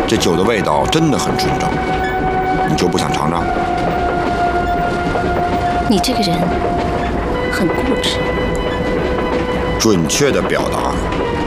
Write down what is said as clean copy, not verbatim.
这酒的味道真的很纯正，你就不想尝尝？ 你这个人很固执。 准确的表达